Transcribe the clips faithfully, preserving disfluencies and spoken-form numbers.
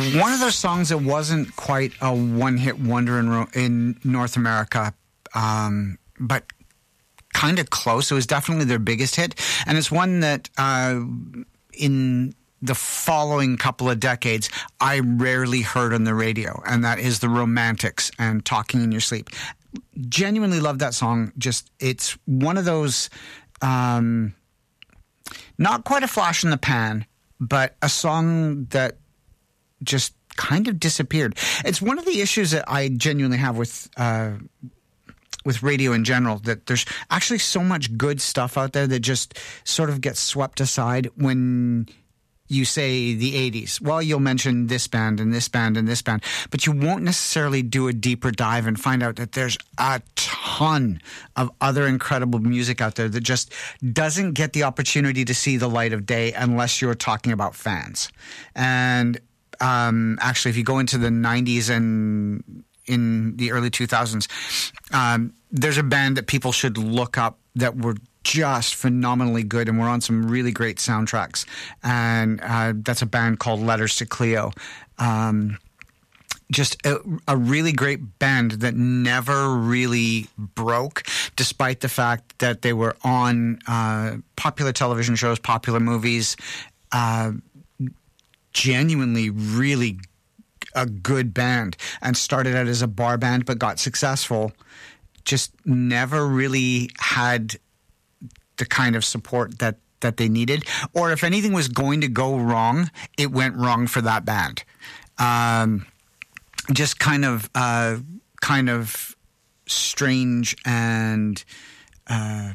one of those songs that wasn't quite a one-hit wonder in, ro- in North America, um, but kind of close. It was definitely their biggest hit. And it's one that uh, in the following couple of decades, I rarely heard on the radio. And that is The Romantics and Talking in Your Sleep. Genuinely love that song. Just, it's one of those, um, not quite a flash in the pan, but a song that just kind of disappeared. It's one of the issues that I genuinely have with uh, with radio in general, that there's actually so much good stuff out there that just sort of gets swept aside when you say the eighties. Well, you'll mention this band and this band and this band, but you won't necessarily do a deeper dive and find out that there's a ton of other incredible music out there that just doesn't get the opportunity to see the light of day unless you're talking about fans. And um, actually, if you go into the nineties and in the early two thousands, um, there's a band that people should look up that were just phenomenally good, and we're on some really great soundtracks. And uh, that's a band called Letters to Cleo. Um, just a, a really great band that never really broke, despite the fact that they were on uh, popular television shows, popular movies. Uh, genuinely, really a good band, and started out as a bar band, but got successful. Just never really had the kind of support that, that they needed. Or if anything was going to go wrong, it went wrong for that band. Um, just kind of, uh, kind of strange and uh,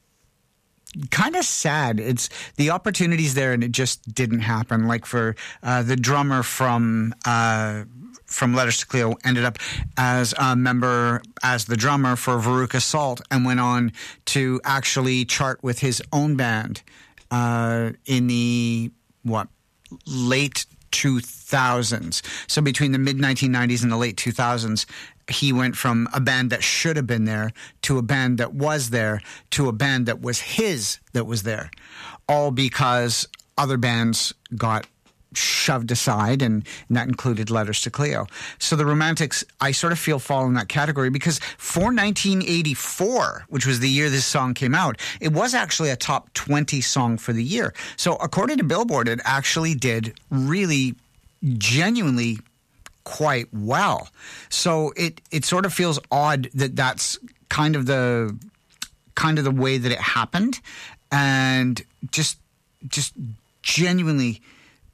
kind of sad. It's the opportunities there, and it just didn't happen. Like for uh, the drummer from uh, from Letters to Cleo ended up as a member, as the drummer for Veruca Salt, and went on to actually chart with his own band uh, in the, what, late two thousands. So between the mid nineteen nineties and the late two thousands, he went from a band that should have been there to a band that was there to a band that was his that was there, all because other bands got shoved aside, and, and that included Letters to Cleo. So the Romantics, I sort of feel, fall in that category because for nineteen eighty-four, which was the year this song came out, it was actually a top twenty song for the year. So according to Billboard, it actually did really genuinely quite well. So it it sort of feels odd that that's kind of the kind of the way that it happened, and just just genuinely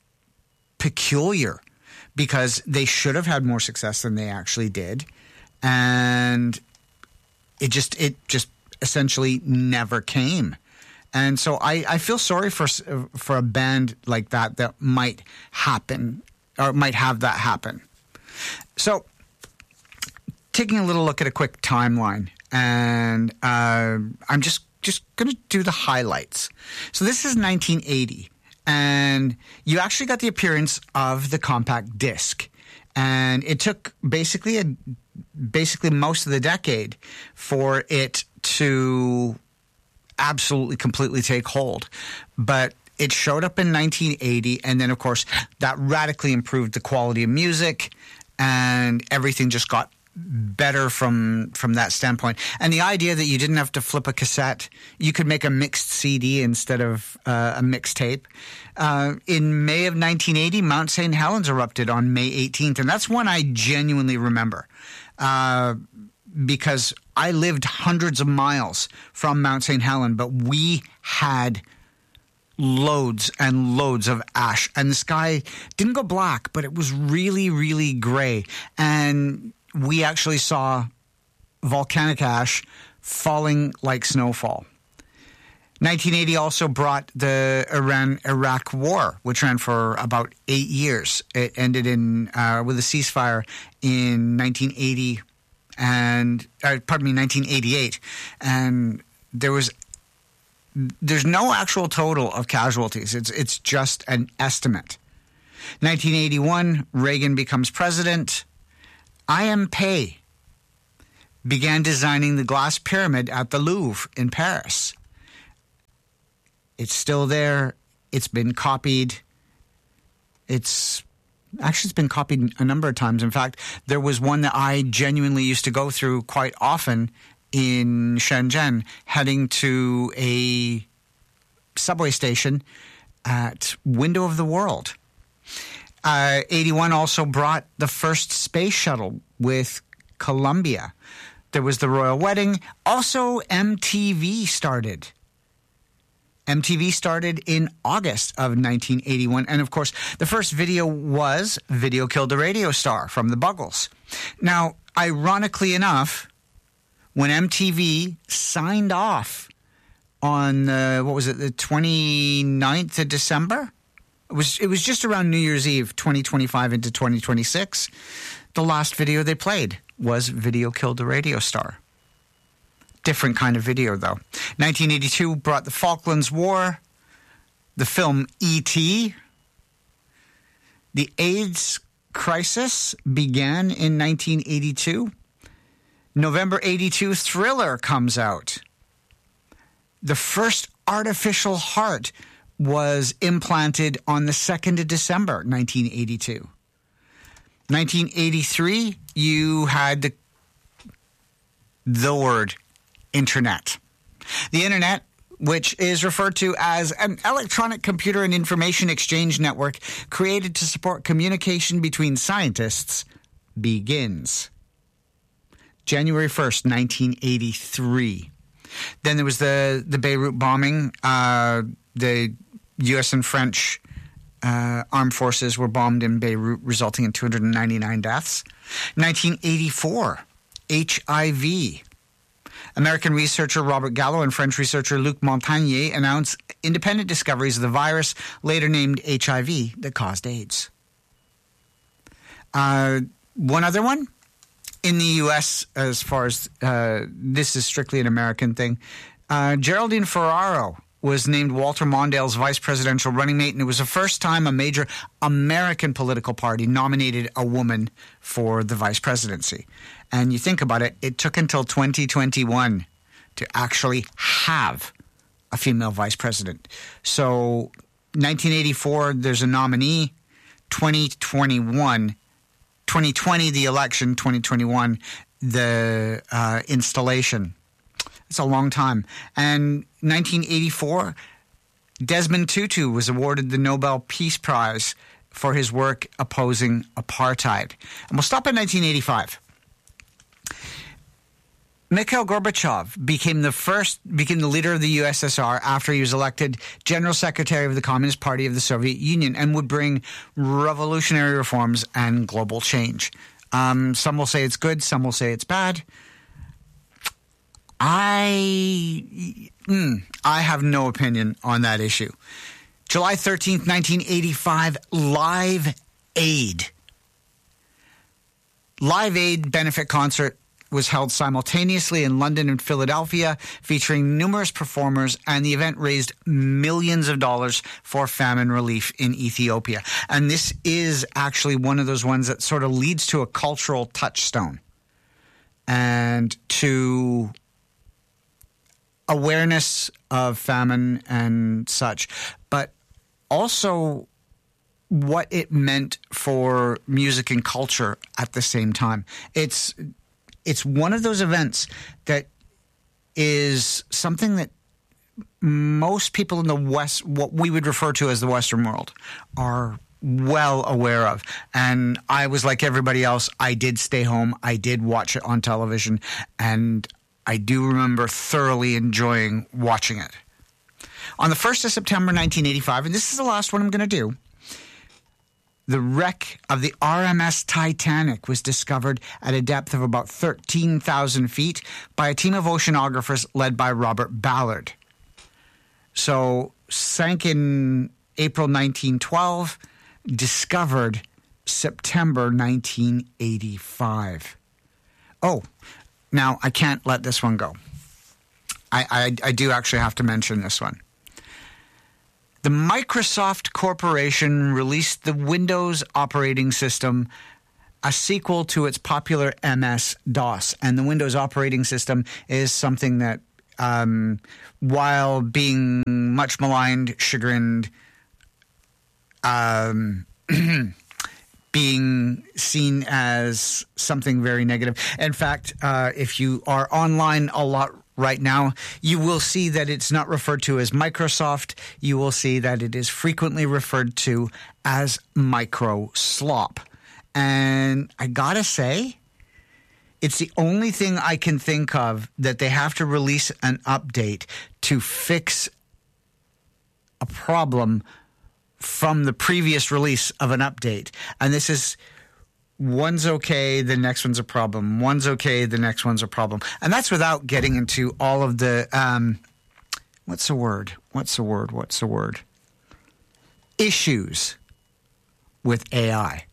peculiar, because they should have had more success than they actually did, and it just it just essentially never came. And so I, I feel sorry for for a band like that that might happen or might have that happen. So taking a little look at a quick timeline, and uh, I'm just just going to do the highlights. So this is nineteen eighty. And you actually got the appearance of the compact disc, and it took basically a basically most of the decade for it to absolutely completely take hold. But it showed up in nineteen eighty, and then of course that radically improved the quality of music, and everything just got better from from that standpoint. And the idea that you didn't have to flip a cassette, you could make a mixed C D instead of uh, a mixtape. Uh, in May of nineteen eighty, Mount Saint Helens erupted on May eighteenth, and that's one I genuinely remember uh, because I lived hundreds of miles from Mount Saint Helens, but we had loads and loads of ash, and the sky didn't go black, but it was really, really gray. And we actually saw volcanic ash falling like snowfall. nineteen eighty also brought the Iran-Iraq War, which ran for about eight years. It ended in uh, with a ceasefire in nineteen eighty and uh, pardon me, nineteen eighty-eight, and there was there's no actual total of casualties. It's it's just an estimate. nineteen eighty-one, Reagan becomes president. I M Pei began designing the glass pyramid at the Louvre in Paris. It's still there. It's been copied. It's Actually, it's been copied a number of times. In fact, there was one that I genuinely used to go through quite often in Shenzhen, heading to a subway station at Window of the World. Uh, eighty-one also brought the first space shuttle with Columbia. There was the royal wedding. Also, M T V started. M T V started in August of nineteen eighty-one. And, of course, the first video was Video Killed a Radio Star from the Buggles. Now, ironically enough, when M T V signed off on, uh, what was it, the twenty-ninth of December? It was, it was just around New Year's Eve, twenty twenty-five into twenty twenty-six. The last video they played was Video Killed a Radio Star. Different kind of video, though. nineteen eighty-two brought the Falklands War, the film E T The AIDS crisis began in nineteen eighty-two. November eighty-two, Thriller comes out. The first artificial heart was implanted on the second of December, nineteen eighty-two. nineteen eighty-three, you had the, the word Internet. The Internet, which is referred to as an electronic computer and information exchange network created to support communication between scientists, begins. January first, nineteen eighty-three. Then there was the, the Beirut bombing. Uh, the U S and French uh, armed forces were bombed in Beirut, resulting in two hundred ninety-nine deaths. nineteen eighty-four, H I V. American researcher Robert Gallo and French researcher Luc Montagnier announced independent discoveries of the virus, later named H I V, that caused AIDS. Uh, one other one. In the U S, as far as uh, this is strictly an American thing, uh, Geraldine Ferraro was named Walter Mondale's vice presidential running mate, and it was the first time a major American political party nominated a woman for the vice presidency. And you think about it, it took until twenty twenty-one to actually have a female vice president. So nineteen eighty-four, there's a nominee. twenty twenty-one, twenty twenty, the election. twenty twenty-one, the uh, installation. It's a long time. And nineteen eighty-four, Desmond Tutu was awarded the Nobel Peace Prize for his work opposing apartheid. And we'll stop at nineteen eighty-five. Mikhail Gorbachev became the first, became the leader of the U S S R after he was elected General Secretary of the Communist Party of the Soviet Union, and would bring revolutionary reforms and global change. Um, some will say it's good, some will say it's bad. I, mm, I have no opinion on that issue. July thirteenth, nineteen eighty-five, Live Aid. Live Aid benefit concert was held simultaneously in London and Philadelphia, featuring numerous performers, and the event raised millions of dollars for famine relief in Ethiopia. And this is actually one of those ones that sort of leads to a cultural touchstone and to awareness of famine and such, but also what it meant for music and culture at the same time. It's It's one of those events that is something that most people in the West, what we would refer to as the Western world, are well aware of. And I was like everybody else. I did stay home. I did watch it on television. And I do remember thoroughly enjoying watching it. On the first of September, nineteen eighty-five, and this is the last one I'm going to do, the wreck of the R M S Titanic was discovered at a depth of about thirteen thousand feet by a team of oceanographers led by Robert Ballard. So, sank in April nineteen twelve, discovered September nineteen eighty-five. Oh, now I can't let this one go. I, I, I do actually have to mention this one. The Microsoft Corporation released the Windows operating system, a sequel to its popular M S DOS. And the Windows operating system is something that, um, while being much maligned, chagrined, um, being seen as something very negative. In fact, uh, if you are online a lot right now, you will see that it's not referred to as Microsoft. You will see that it is frequently referred to as MicroSlop. And I gotta say, it's the only thing I can think of that they have to release an update to fix a problem from the previous release of an update. And this is, one's okay, the next one's a problem. One's okay, the next one's a problem. And that's without getting into all of the, um, what's the word? What's the word? What's the word? Issues with A I.